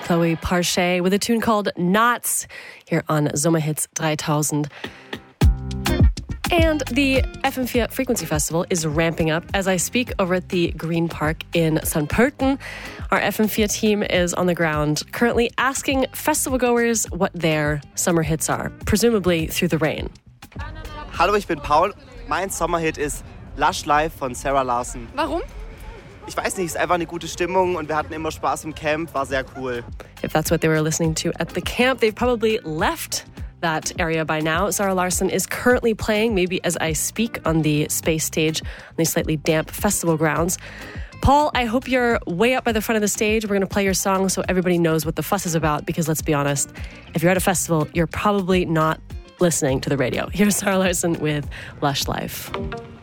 Chloe Parche with a tune called Knots here on Sommerhits 3000. And the FM4 Frequency Festival is ramping up as I speak over at the Green Park in St. Pölten. Our FM4 team is on the ground currently asking festival goers what their summer hits are, presumably through the rain. Hallo, ich bin Paul. Mein Sommerhit ist Lush Life von Sarah Larson. Warum? Ich weiß nicht, es ist einfach eine gute Stimmung und wir hatten immer Spaß im Camp, war sehr cool. If that's what they were listening to at the camp, they've probably left that area by now. Sarah Larson is currently playing, maybe as I speak, on the Space Stage on these slightly damp festival grounds. Paul, I hope you're way up by the front of the stage. We're going to play your song so everybody knows what the fuss is about, because let's be honest, if you're at a festival, you're probably not listening to the radio. Here's Sarah Larson with Lush Life.